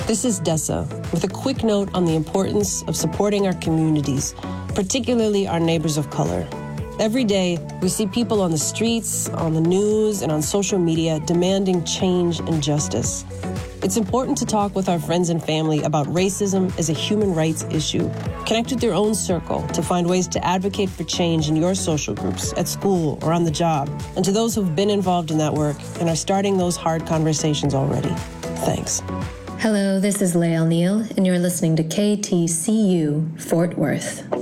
This is Dessa with a quick note on the importance of supporting our communities, particularly our neighbors of color. Every day, we see people on the streets, on the news, and on social media demanding change and justice. It's important to talk with our friends and family about racism as a human rights issue. Connect with your own circle to find ways to advocate for change in your social groups, at school, or on the job. And to those who've been involved in that work and are starting those hard conversations already, thanks. Hello, this is Lael Neal, and you're listening to KTCU Fort Worth.